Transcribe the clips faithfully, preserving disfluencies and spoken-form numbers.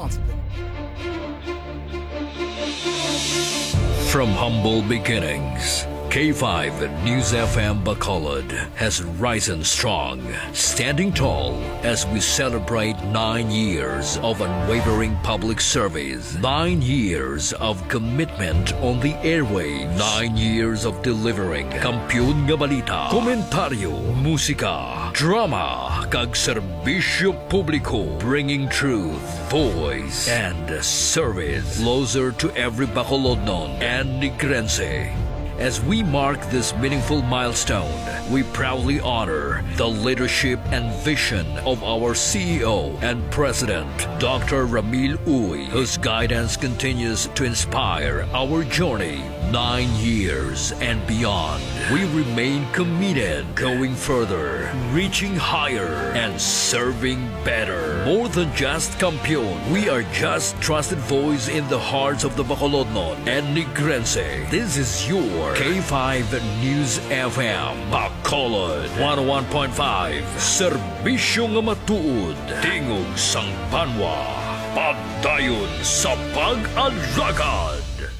responsibly. From humble beginnings, K five News F M Bacolod has risen strong, standing tall as we celebrate nine years of unwavering public service, nine years of commitment on the airwaves, nine years of delivering kampiyon nga balita, komentaryo, musika, drama, kag serbisyo publiko, bringing truth, voice, and service closer to every Bacolodnon and Negrense. As we mark this meaningful milestone, we proudly honor the leadership and vision of our C E O and President, Doctor Ramil Uy, whose guidance continues to inspire our journey nine years and beyond. We remain committed, going further, reaching higher, and serving better. More than just kampiyon, we are just trusted voice in the hearts of the Bacolodnon and Negrense. This is your K five News F M Bacolod one oh one point five. Serbisyo nga matuod, tingog sang banwa, pagdayon sa pag-alagad.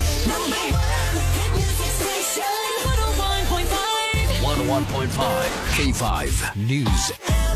one oh one point five K five News.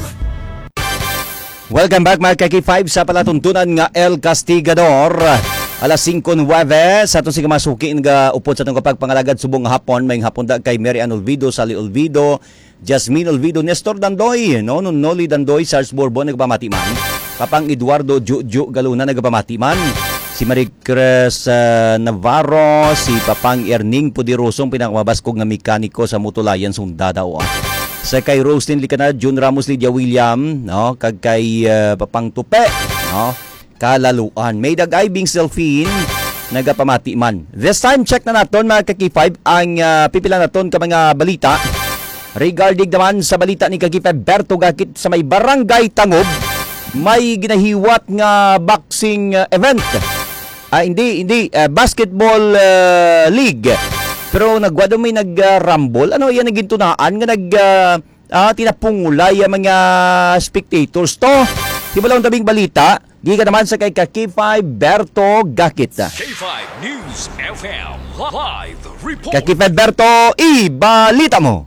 Welcome back mga K five sa palatuntunan nga El Castigador. Alas singko nueve sa itong sigamasuki nga upod sa itong kapagpangalagad subong hapon. May hapon da kay Mary Ann Olvido, Sally Olvido, Jasmine Olvido, Nestor Dandoy, no? Noli Dandoy, Sars Bourbon, nagpamati man. Kapang Eduardo Juju Galuna, nagpamati man. Si Marie Cres uh, Navarro, si Papang Erning Pudirosong, pinakamabaskog nga mekaniko sa Mutulayan, Sundadao. Sa kay Roslyn Licana, June Ramos, Lydia William, no? Kag kay uh, Papang Tupe, no? Kalaluan. May dagay bing selfie nagapamati man. This time, check na naton mga K five ang uh, pipila naton ka mga balita. Regarding naman sa balita ni K five Berto Gakit sa may Barangay Tangob, may ginahiwat nga boxing uh, event. Ah, hindi, hindi. Uh, basketball uh, league. Pero nagwado may nag-rumble. Ano yan nagintunaan nga nag uh, uh, tinapungulay ang mga spectators to. Di ba lang tabing balita? Di ka naman sa kay K five Berto Gakit. K five News F M Live Report. K five Berto, ibalita mo.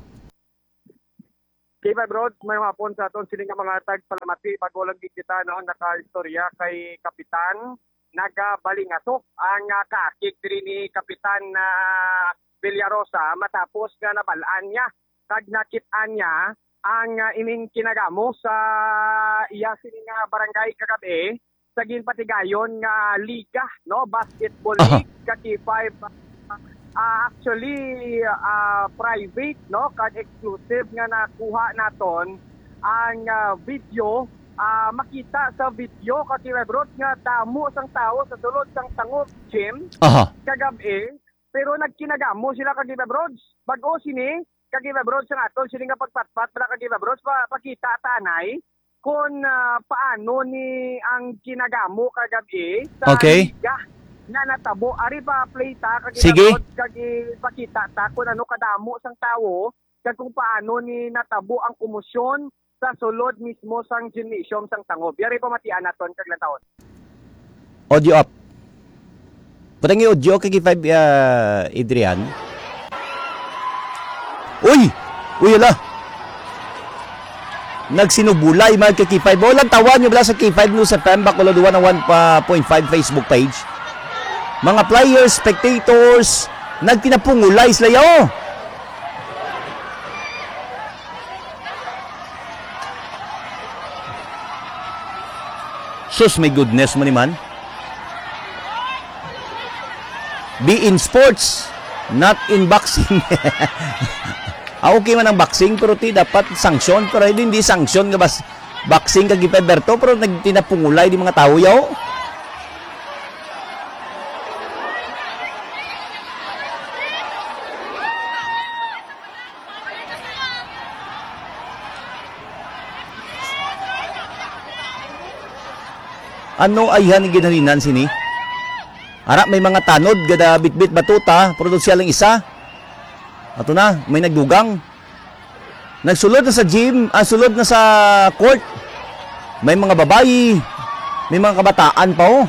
K five Roads, may hapon sa aton sining mga tag palamati pag-ulang kita no naka-istorya kay Kapitan nagabalingasok ang uh, kakik diri ni Kapitan na uh, Villarosa matapos nga nabalaan niya kag nakit-an niya ang uh, ining kinagamo sa iya sining uh, barangay kagabi sa ginpatigayon nga liga no basketball league uh-huh. K five uh, actually uh, private no kag exclusive nga nakuha naton ang uh, video uh, makita sa video K five Roads nga damo sang tao sa sulod sang Tangob gym uh-huh. kagabi pero nagkinagamo sila K five Roads bag-o sini K five Roads sa aton sila nga pagpatpat para K five Roads pa pakita tanay kung uh, paano ni ang kinagamo kagabi sa okay. liga na natabo ari pa play ta K five sige Roads kag pakita ta kung ano kadamo sang tawo kag kung paano ni natabo ang komosyon sa sulod mismo sang gymnasium sang Tangob. Yari pa matian naton kag lataon. Audio up. Patangi audio K five uh, Adrian. Uy! Uy, ala! Nagsinubulay mga K five. Walang tawan nyo bala sa K five News F M Bacolod one oh one point five Facebook page. Mga players, spectators, nagtinapungulay sila yaw. Sus, my goodness mo naman. Be in sports, not in boxing. Ah, okay man ang boxing pero ti dapat sanksyon pero hindi sanksyon nga bas boxing kag Berto pero nagtinapungulay di mga tao yaw. Ano ayhan ginhalinan sini? Ara may mga tanod gada bitbit batuta produksya lang isa. Ato na, may nagdugang. Nagsulod na sa gym, ah, sulod na sa court. May mga babayi May mga kabataan pa oh.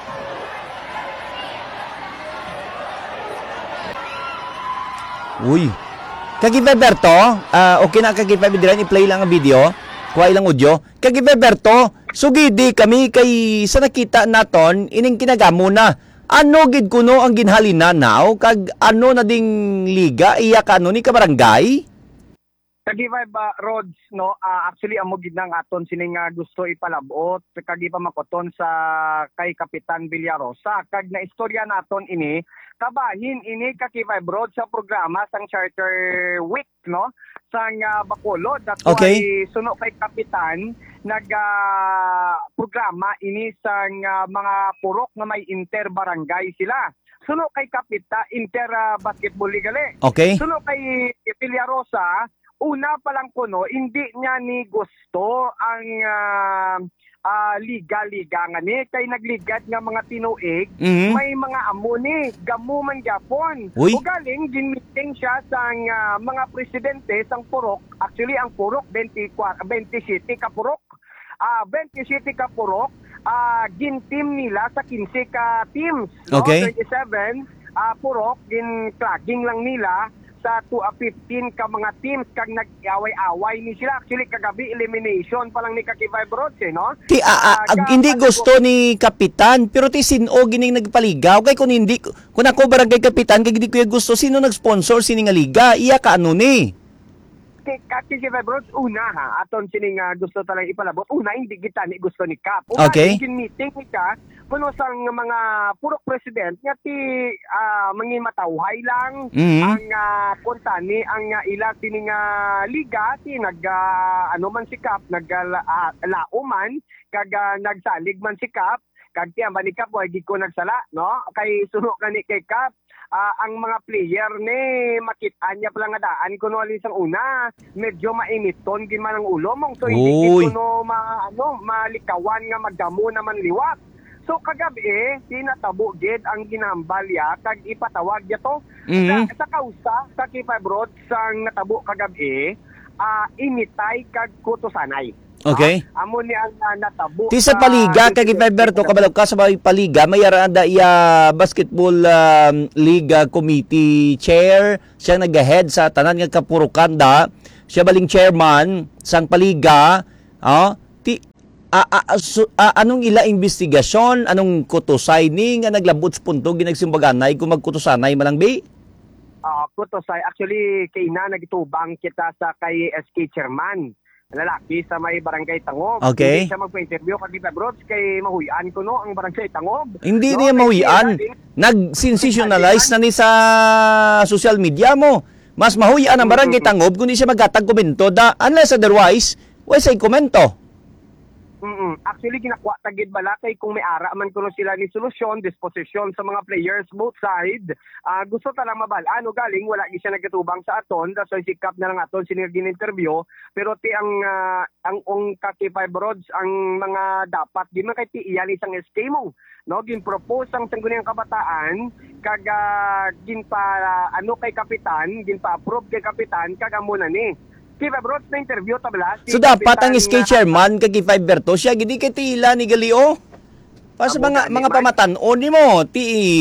Uy. Kagibeberto, uh, okay na kagibeberto, i-play lang ang video, kuha ilang audio. Kagibeberto, sugidi kami kay sa nakita naton, ining kinagamo na. Ano gid kuno ang ginhalinanaw kag ano na ding liga iya kano ni kabarangay? Kagibay ba roads no uh, actually amo gid nang aton sining nga gusto ipalabot kagi pa makoton sa kay Kapitan Villarosa kag na istorya naton ini kabahin ini kakibay broad sa programa sang Charter Week no sang uh, Bacolod that okay. Suno kay Kapitan nag uh, programa ini sang uh, mga purok na may inter barangay sila. Suno kay Kapita inter uh, basketball league gali. Okay. Suno kay Villarosa una pa lang kuno, hindi niya ni gusto ang uh, uh, liga-liga nga ni. Kay nagligad nga mga tinuig, mm-hmm. may mga amo ni, gamo man gyapon. O galing, ginmeeting siya sa uh, mga presidente sang purok. Actually, ang purok, twenty-seven ka purok. Uh, twenty-seven ka purok, uh, gin-team nila sa fifteen ka teams. No? Okay. twenty-seven uh, purok, gin-clogging lang nila sa to a fifteen ka mga teams kag nag-away-away ni sila. Actually kagabi elimination pa lang ni Kakibay Brods eh, no? Ti uh, uh, uh, hindi gusto ni Kapitan pero ti sino gining nagpaligaw kay kun hindi kun ako barangay Kapitan kay hindi ko gusto sino nag-sponsor sini nga liga iya ka ano ni? Kakibay Brods una ha aton sini nga gusto talang ipalabot una hindi kita ni gusto ni Kap. Una, okay. Meeting ni ka kuno sang mga purok president nga ti uh, mangimatawhay lang mm-hmm. ang uh, puntani ang uh, ila tining uh, liga ti nag uh, ano man si Kap nag uh, lauman kag uh, nagsalig man si Kap kag ti amba ni Kap way di ko nagsala no kay suno kani kay Kap uh, ang mga player ni makit-an niya pala nga daan kuno alin sang una medyo mainiton gin man ang ulo mong so hindi kuno ma ano malikawan nga magdamo naman liwat. So kagabi eh, tinatabo gid ang ginambal ya kag ipatawag ya to mm-hmm. sa, sa kausa sa Kipay Broad sang natabo kagabi uh, imitay kag kutosanay. Okay. Uh, amo ni ang uh, natabo. Ti sa paliga kag Kipay Berto kabalo ka sa paliga may arada iya basketball um, league committee chair siya nag-head sa tanan nga kapurukanda siya baling chairman sang paliga oh ti Uh, uh, so, uh, anong ila investigasyon, anong kutusay ni nga naglabot sa punto ginagsimbaganay kung magkutusanay malang bi? Uh, kutusay, actually kay na nagtubang kita sa kay S K chairman, lalaki sa may barangay Tangob. Okay. Hindi siya magpa-interview kag Kipay Brods kay mahuyan ko no ang barangay Tangob. Hindi no, niya mahuyan. Nag-sensationalize na ni sa social media mo. Mas mahuyan ang barangay Tangob kundi siya maghatag komento da unless otherwise, why say komento? Mm-mm. Actually, ginakuha tagid bala kay kung may ara man kuno sila ni solusyon, disposition sa mga players both side. Uh, gusto ta lang mabal. Ano galing, wala gi siya nagkatubang sa aton. That's why sikap na lang aton sinirgin interview. Pero ti ang uh, ang ong Kakipay Broads, ang mga dapat, di man kay ti iyan isang S K mo. No, gin-propose ang sangguniang kabataan, kag uh, gin pa, uh, ano kay Kapitan, gin pa approve kay Kapitan, kag amo na ni. Kipay Broads na interview tabla. Si so dapat ang S K chairman kag Kipay Berto siya gidi kay tila ni Galio. Pa sa mga mga pamatan-on nimo ti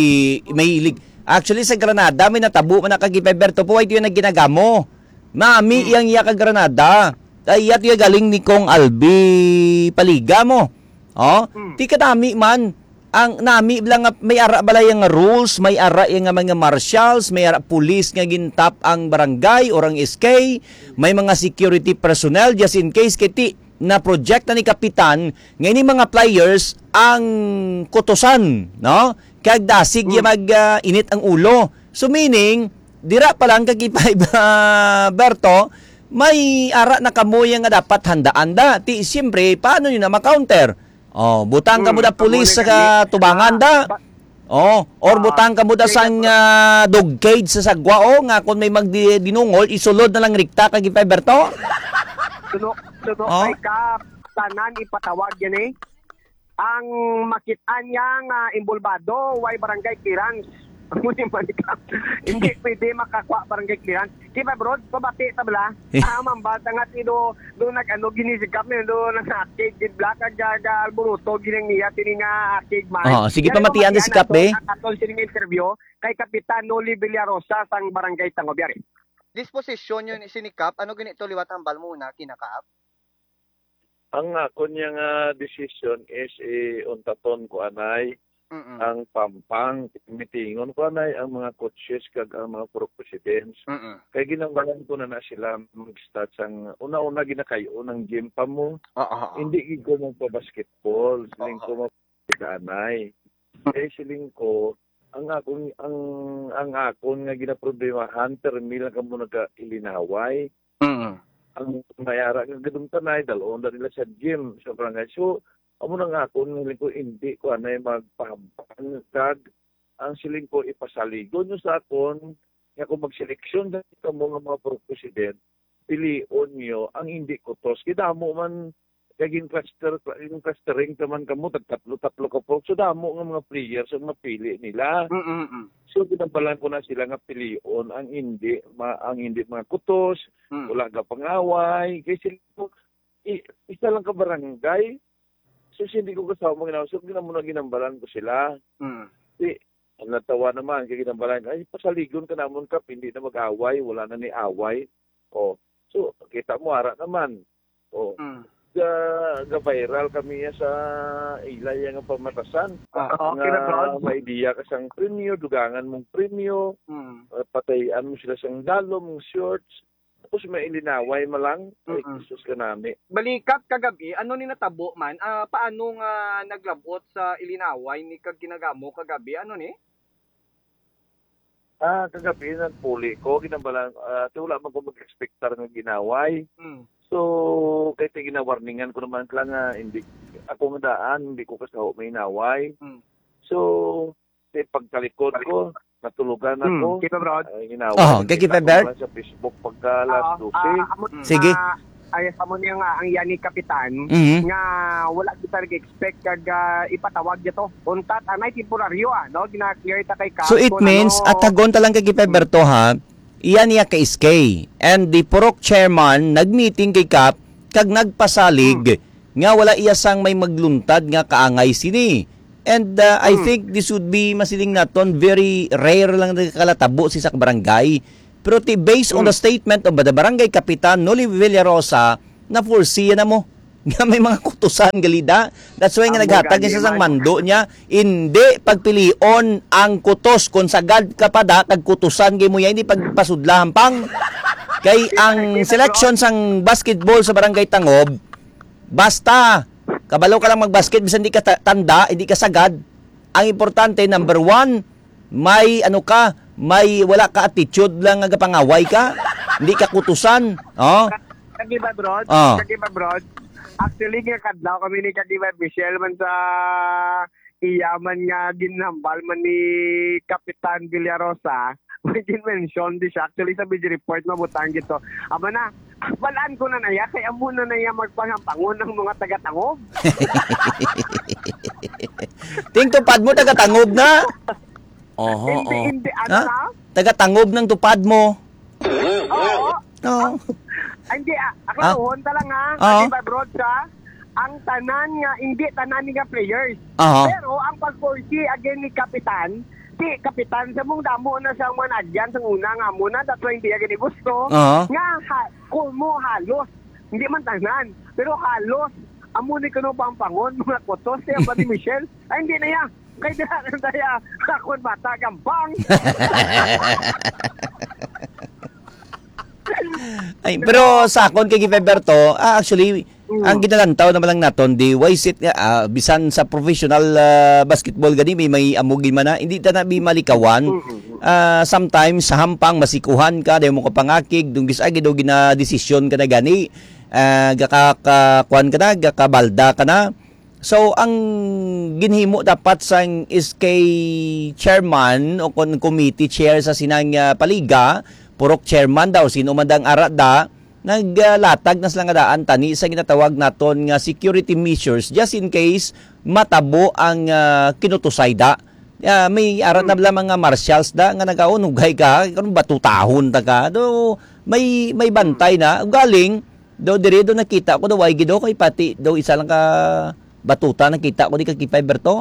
may lig. Actually sa Granada may natabo man kag Kipay Berto po ay tiyo nagginagamo. Mami hmm. iyang iya kag Granada. Ay iya tiyo galing ni Kong Albi Paliga mo. Oh, hmm. Ti kadami man ang nami lang may ara balay nga rules, may ara yung nga mga marshals, may ara police nga gintap ang barangay or ang S K, may mga security personnel just in case kiti na project na ni Kapitan nga ini mga players ang kutusan, no? Kag dasig mm. mag uh, init ang ulo. So meaning, dira pa lang kag Kipay uh, Berto, may ara na kamoy nga dapat handaan da. Ti siyempre paano niyo na ma-counter? Oh, butang ka mo da pulis sa tubangan da. Oh, or butang ka mo da sang uh, dog cage sa sagwa o nga kung may magdinungol isulod na lang rikta kag Kipay Berto. Suno, suno oh. Kay ka tanan ipatawag yan eh. Ang makitaan niya nga imbulbado way barangay Kirans. Amo ni manikap. Hindi pwede makakwa barangay clearance. Kaya bro, pabati tabla. Ah, mambata nga tido do nag ano ginisigap ni do nang akig gid black ag gaga alburuto ginang niya tininga akig man. Oh, sige pamatian si Kap be. Atol sining interview kay Kapitan Noli Villarosa sang barangay Tangobiari. Disposisyon yun sinikap, ano ganito liwat ang bal muna kinakaap? Ang ako niya nga decision is eh, untaton ko anay Mm-mm. ang pampang mitingon ko anay ang mga coaches kag ang mga pro presidents. Mm-mm. Kay ginangbalan ko na na sila mag-start sang una-una ginakayo ng gym pa mo. Oo. oo. Hindi gid ko magpa-basketball, siling Oo. ko magpa-anay. Kay siling ko ang akong ang ang akon nga ginaproblemahan termil ka mo nagka-ilinaway. Mm-mm. Ang mayara ng gadong tanay dalon na nila sa gym sa barangay. So amo na nga ako niling ko hindi ko anay magpahambang kag ang siling ko ipasaligo nyo sa akon nga kung magseleksyon dahil ka mga mga pro-president pilion nyo ang hindi ko tos kidamo man kaging cluster yung clustering taman kamo tatlo-tatlo ka po so damo nga mga players ang mapili nila. Mm-mm. So ginabalan ko na sila nga pilion ang hindi ma, ang hindi mga kutos Mm. wala ka pangaway kasi i, isa lang ka barangay. So, hindi ko kasama mga ginawa. So, ginamuna ginambalan ko sila. Mm. Kasi, ang natawa naman, kaya ginambalan, ay, pasaligon ka naman ka, hindi na mag-away, wala na ni away. O, so, kita mo, ara naman. O, Mm. ga, ga-viral kami sa ilay ang pamatasan. Ah, okay na, bro. May idea ka sang premyo, dugangan mong premyo, Mm. uh, patayan mo sila sang dalo, mong shorts, tapos may ilinaway malang, ay, Mm-mm. Jesus ka nami. Balikat kagabi, ano ni natabo man? Ah, paano nga naglabot sa ilinaway ni kag ginagamo kagabi? Ano ni? Ah, kagabi nagpuli ko, ginambalan, uh, wala man ko mag-expectar ng ginaway. Mm. So, kahit ginawarningan ko naman lang nga, hindi, ako nga daan, hindi ko kasaho may inaway. Mm. So, eh, pagkalikod ko, natulugan ako. Hmm, kita bro. Ay, inaway. Oh, kay Kipe Ber? Sa Facebook pagka alas Oo, dose. ah, amo- Sige. ah, ay amo niya nga ang yani kapitan Mhm. nga wala kita nag-expect kag ah, ipatawag dito. Untat anay temporaryo ah, no? Gina-clear ta kay Kap. So it kung means ano- at tagon ta lang kay Peberto ha. Iyan niya kay S K and the Purok chairman nagmeeting kay Kap kag nagpasalig nga wala iya sang may magluntad nga kaangay sini. And uh, I think this would be masiling naton very rare lang na kalatabo si sak barangay. Pero ti based on the statement of the barangay kapitan Noli Villarosa na foresee na mo nga may mga kutusan galida. That's why nga Ang naghatag magaling niya sa sang man. mando niya hindi pagpilion ang kutos kung sagad ka pa da kag kutusan kay mo yan hindi pagpasudlahan pang kay ang selection sang basketball sa barangay Tangob basta kabalo ka lang magbasket bisan hindi ka ta- tanda hindi ka sagad ang importante number one may ano ka may wala ka attitude lang nga pangaway ka hindi ka kutusan oh Kadiba bro, Ah. kadiba bro. Actually nga kadlaw kami ni kadiba Michelle man sa iyaman nga ginambal man ni Kapitan Villarosa. May mention di siya. Actually sa video report mabutang gito. Aba na, balaan ko na naya kaya muna na iya magpanghampangon ng mga taga-Tangob. ting tupad mo taga-Tangob na oho hindi, oh. hindi, ano Ha? na? Taga-Tangob ng tupad mo Oo. no Ay, hindi, ah, ako Ah? tuhon talang ha. Oo. Kadiba bro sa ang tanan nga, hindi tanan ni nga players. Aha. Pero ang pag-foresee again ni Kapitan, si Kapitan sa mong damo na siyang managyan sa una nga muna, that's why hindi agad gusto. Aha. Nga, ha, kung mo halos, hindi man tanan, pero halos, amo ni kuno pampangon, mga kotos, siya ba ni Michelle? Ay, hindi na yan. Kaya na daya, akon bata, gampang. Ay, pero sa akon kay Feberto, ah, actually, ang ginalantaw naman lang naton, di why sit nga, ah, bisan sa professional ah, basketball gani, may may amugin man na, hindi ta na bi malikawan. Ah, sometimes, sa hampang, masikuhan ka, dahil mo ka pangakig, dung bisagi daw gina desisyon ka na gani, ah, gakakakuan ka na, gakabalda ka na. So, ang ginhimo dapat sang is kay chairman o kon committee chair sa sinang ah, paliga, Purok chairman daw, sino man dang arat da, naglatag na sila nga daan tani sa ginatawag naton nga security measures just in case matabo ang uh, kinutusay da. Ya, may arat na bala mga marshals da nga nagaunugay ka, karon batutahon ta ka. Do may may bantay na galing do dire do nakita ko do way gido kay pati do isa lang ka batuta nakita ko di ka Kifiberto.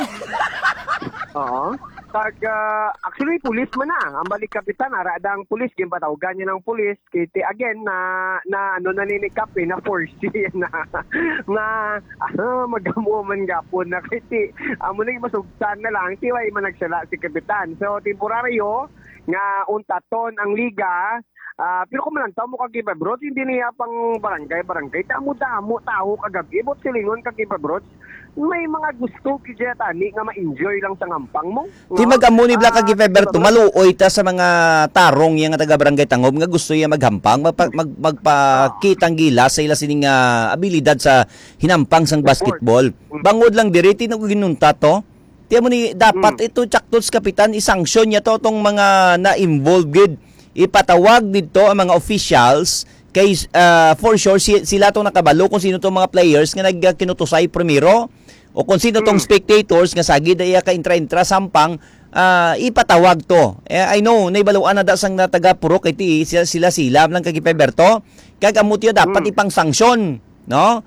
Oo. Tag, ah, actually, pulis man na. Ang balik kapitan, aradang pulis, gimpatawagan niya ng pulis. Kiti, again, na, na ano naninikap eh, na foresee na, na, ah, magamo man gapon na kiti, amo nang masugtan na lang, tiway man nagsala si kapitan. So, temporaryo, nga untaton ang liga, Ah, pero kung man tao mo kag bro, hindi niya pang barangay barangay tamo damo tao kagabi bot silingon kag bro. May mga gusto kaya tani nga ma-enjoy lang sa ngampang mo. Di mag-amuni bla kag Kifiberto maluoy ta sa mga tarong yang nga taga barangay Tangob nga gusto iya maghampang magpa, mag, magpakitang gila sa ila sining uh, abilidad sa hinampang sang basketball. Bangod lang diri tino ko ginunta to. Tiya mo ni dapat Mm. ito chaktos kapitan isanksyon niya to tong mga na-involved gid. Ipatawag dito ang mga officials kay uh, for sure si, sila tong nakabalo kung sino tong mga players nga nagkinutusay primero o kung sino tong Mm. spectators nga sagid ay ka intra-intra sampang uh, ipatawag to. Eh, I know naibaluan na da sang taga Purok kay sila sila sila lang kay Kifiberto kag amutyo dapat Mm. ipang sanksyon, no?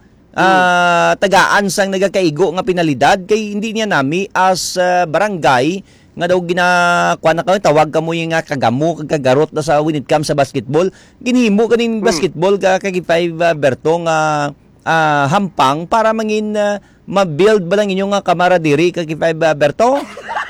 Uh, tagaan sang nagakaigo nga penalidad kay hindi niya nami as uh, barangay nga daw ginakuha na kami, tawag ka mo yung nga kagamo, kagagarot na sa when it comes sa basketball. Ginhimo ka ning basketball ka kay Kifiberto nga uh, hampang para mangin uh, ma-build ba lang inyong nga kamaradiri kay Kifiberto?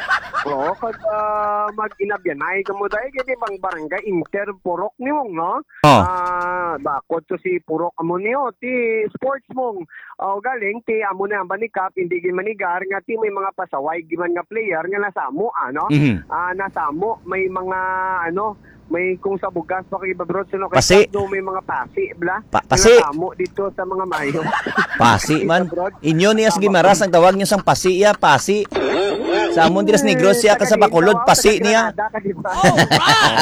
Oo, kag uh, mag-inabyanay ka mo dahil kaya bang barangay inter Purok niyo, no? Oh. Ah, bakod to si Purok amo niyo, ti sports mong oh, galing, ti amo na ang banikap, hindi gin manigar, nga ti may mga pasaway, giman nga player, nga nasamo, ano? Mhm. Ah, nasamo, may mga, ano, may kung sa bugas pa kay Babrod, sino kay Pasi. Tatlo, may mga pasi, bla? Pa- pasi. Nga nasamo dito sa mga mayo. Pasi man. Inyo niya sa Gimaras ang tawag niya sang pasi ya, pasi. Sa amon diras Negros siya ka sa Bacolod, pasi niya. Alright!